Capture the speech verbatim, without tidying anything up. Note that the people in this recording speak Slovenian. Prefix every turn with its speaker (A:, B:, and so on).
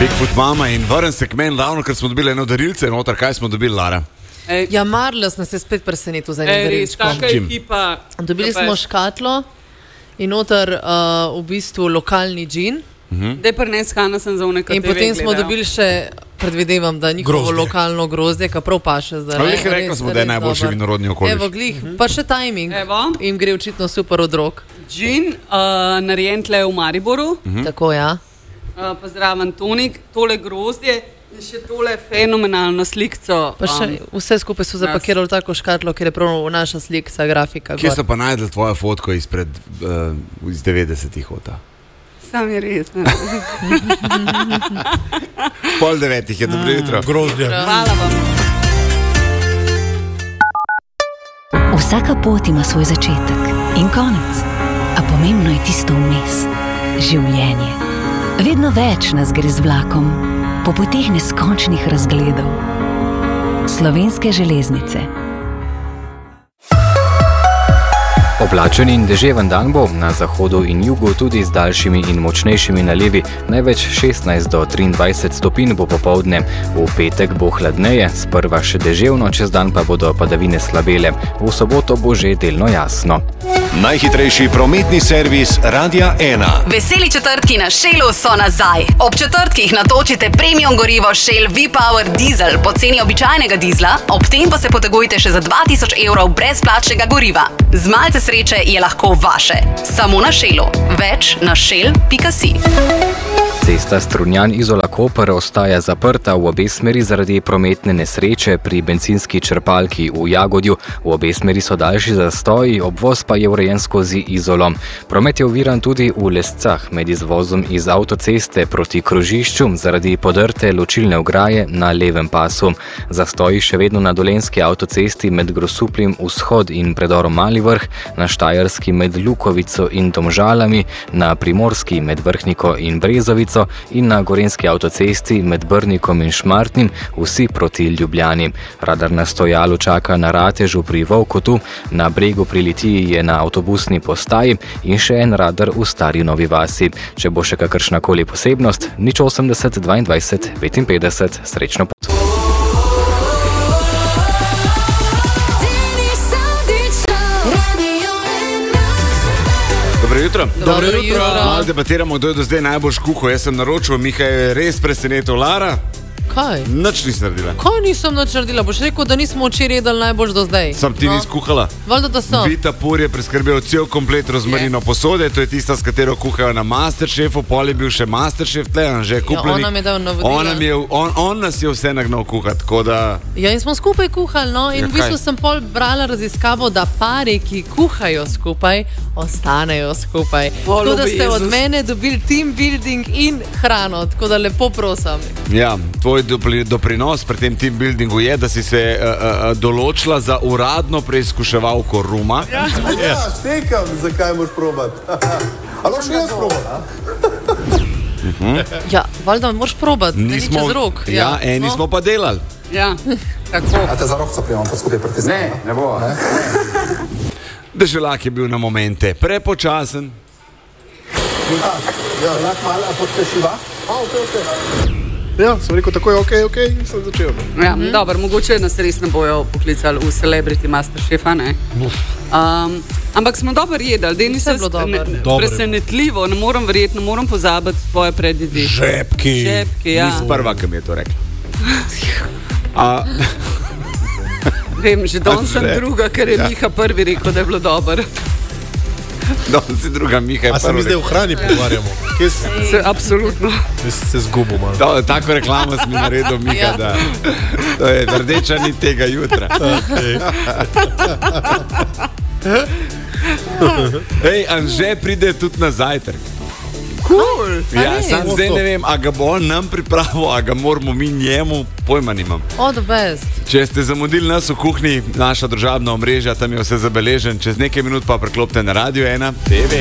A: Bigfoot mama in vrn se k meni ravno, ker smo dobili eno darilce noter. Kaj smo dobili, Lara?
B: Ej.
C: Ja, Marlos nas je spet presenetil za enim darilčkom.
B: Taka ekipa.
C: Dobili smo škatlo in noter uh, v bistvu lokalni džin.
B: Uh-huh. Dej prines Hana sem za unek.
C: In potem smo dobili še, predvidevam, da njihovo
D: grozdje.
C: Lokalno grozdje, ka prav paše zdaj.
A: Ali jih rekla smo, da je najboljši vinorodni okoliš.
C: Evo, glih, uh-huh. pa še timing.
B: Evo.
C: Im gre očitno super od rok.
B: Džin, uh, narejen tle v Mariboru.
C: Uh-huh. Tako, ja.
B: Uh, Pozdraven Tonik, tole grozdje in še tole fenomenalno slikco.
C: Pa še
B: um,
C: vse skupaj so zapakirali v tako škatlo, kjer je prav naša slikca, grafika.
A: Kje so pa najdeli tvojo fotko izpred uh, iz devetdesetih ota?
B: Sam je res.
A: Pol devetih je, dobro jutro.
D: Grozdje.
B: Hvala vam.
E: Vsaka pot ima svoj začetek in konec, a pomembno je tisto vmes. Življenje. Vedno več nas gre z vlakom, po poteh neskončnih razgledov. Slovenske železnice.
F: Oblačen in deževen dan bo, na zahodu in jugu tudi z daljšimi in močnejšimi nalivi, največ šestnajst do triindvajset stopinj bo popoldne. V petek bo hladneje, sprva še deževno, čez dan pa bodo padavine slabele. V soboto bo že delno jasno.
G: Najhitrejši prometni servis Radia ena.
H: Veseli četrtki na Shellu so nazaj. Ob četrtkih natočite premium gorivo Shell V-Power Diesel po ceni običajnega dizla, ob tem pa se potegujte še za dva tisoč evrov brezplačnega goriva. Z malce sreče je lahko vaše. Samo na Shellu. Več na shell pika si.
F: Cesta Strunjan-Izola-Koper ostaja zaprta v obe smeri zaradi prometne nesreče pri bencinski črpalki v Jagodju. V obe smeri so daljši zastoji, obvoz pa je urejen skozi Izolo. Promet je oviran tudi v Lescah med izvozom iz avtoceste proti krožišču zaradi podrte ločilne ograje na levem pasu. Zastoji še vedno na dolenski avtocesti med Grosupljem vzhod in predorom Mali Vrh, na Štajerski med Lukovico in Domžalami, na Primorski med Vrhniko in Brezovico in na gorenski avtocesti med Brnikom in Šmartnim, vsi proti Ljubljani. Radar na stojalu čaka na Ratežu pri Volkotu, na Bregu pri Litiji je na avtobusni postaji in še en radar v Stari Novi Vasi. Če bo še kakršnakoli posebnost, nič osemdeset dvaindvajset petinpetdeset, srečno pot.
A: Dobro jutro.
C: Dobro jutro.
A: Malo debatiramo, kdo je do zdaj najbolj škuhal. Jaz sem naročil, Miha je res presenetil. Lara?
C: Kaj?
A: Nič nisi naredila.
C: Kaj nisem nič naredila? Boš rekel, da nismo včeraj jedli najbolj do zdaj.
A: Sam ti
C: no.
A: nisi kuhala.
C: Valjda, da sem.
A: Vita Pur je preskrbel cel komplet rozmarino yeah. posode, to je tista, s katero kuhajo na Masterchefu, pol je bil še Masterchef tle, že kupljenik.
C: Ja, on nam je dal navodila.
A: On, nam je, on, on nas je vse nagnal kuhati, tako da...
C: Ja, in smo skupaj kuhali, no, in
A: ja,
C: v bistvu sem pol brala raziskavo, da pari, ki kuhajo skupaj, ostanejo skupaj.
B: O,
C: tako da ste
B: Jezus.
C: od mene dobili team building in hrano, tako da lepo prosim.
A: Ja, tvoj doprinos pri tem team buildingu je, da si se uh, uh, določila za uradno preizkuševalko ruma.
I: Ja, ja štekam, zakaj moš probati. Ali še jaz probati?
C: Ja, valjda moraš probati, da ni
A: Nismo,
C: čez rok.
A: ja, eni
C: no.
A: smo pa delali.
B: Ja, tako.
I: A te za rokca prijemam pa skupaj pritisnemo? Ne, ne bo. Ne?
A: Deželak je bil na momente prepočasen.
I: Ja, ja, lahko malo, a podpešiva? A, ok, ok.
D: Ja, sem rekel, tako je ok, ok, in sem začel.
B: Ja, mm. Dobro, mogoče nas res ne bojo poklicali v Celebrity Masterchefa, ne? Um, ampak smo dobro jedali, da nisem presenetljivo, ne moram verjeti, ne moram pozabiti tvoje predjedi.
D: Žepki.
B: Žepki, ja.
A: Nisi prva, ki mi je to rekla. A...
B: Vem, že don sem
A: že.
B: druga, ker je
A: Ja.
B: Miha prvi rekel, da je bilo dobro.
A: Don si druga, Miha je
D: A se mi
A: prva.
D: zdaj v hrani pogovarjamo? Kje si?
B: Se, absolutno.
D: Jaz se zgubil malo.
A: Da, tako reklamo si mi naredil, Miha,
C: Ja.
A: da to je rdeča nit tega jutra.
D: Okay.
A: Ej, Anže pride tudi na zajtrk.
B: Cool.
A: Ja,
C: res?
A: sam zdaj ne vem, a ga bo on nam pripravil, a ga moramo mi njemu, pojma nimam.
C: Oh, the best.
A: Če ste zamudili nas v kuhinji, naša družabna omrežja, tam je vse zabeležen, čez nekaj minut pa preklopite na Radio ena T V.